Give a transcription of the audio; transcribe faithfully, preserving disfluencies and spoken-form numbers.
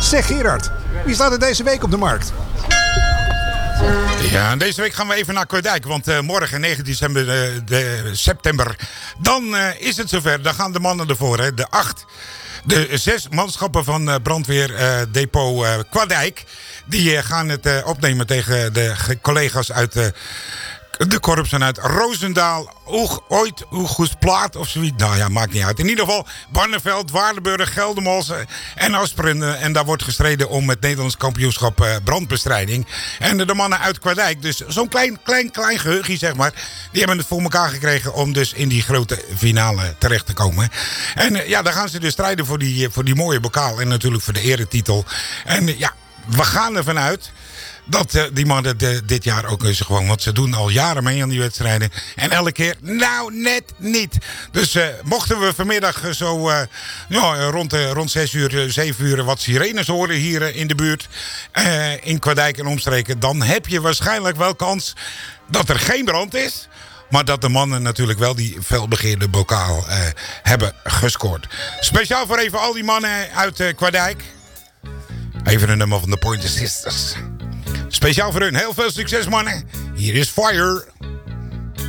Zeg Gerard, wie staat er deze week op de markt? Ja, en deze week gaan we even naar Kwadijk. Want uh, morgen, negen december, uh, de, september, dan uh, is het zover. Dan gaan de mannen ervoor, hè. De acht, de zes manschappen van uh, brandweer uh, depot uh, Kwadijk. Die uh, gaan het uh, opnemen tegen de collega's uit... Uh, de korpsen uit Roosendaal, Oeg, Ooit, Oegstplaat of zoiets. Nou ja, maakt niet uit. In ieder geval Barneveld, Waardenburg, Geldermals en Asperen. En daar wordt gestreden om het Nederlands kampioenschap uh, brandbestrijding. En de mannen uit Kwadijk, dus zo'n klein, klein, klein geheugje zeg maar. Die hebben het voor elkaar gekregen om dus in die grote finale terecht te komen. En uh, ja, daar gaan ze dus strijden voor die, voor die mooie bokaal. En natuurlijk voor de eretitel. En uh, ja, we gaan ervan uit... dat uh, die mannen de, dit jaar ook eens gewoon... want ze doen al jaren mee aan die wedstrijden. En elke keer, nou net niet. Dus uh, mochten we vanmiddag zo uh, ja, rond, uh, rond zes uur, zeven uur... wat sirenes horen hier uh, in de buurt... Uh, in Kwadijk en omstreken... dan heb je waarschijnlijk wel kans dat er geen brand is... maar dat de mannen natuurlijk wel die felbegeerde bokaal uh, hebben gescoord. Speciaal voor even al die mannen uit uh, Kwadijk. Even een nummer van de Pointer Sisters. Speciaal voor hun. Heel veel succes, mannen. Hier is Fire.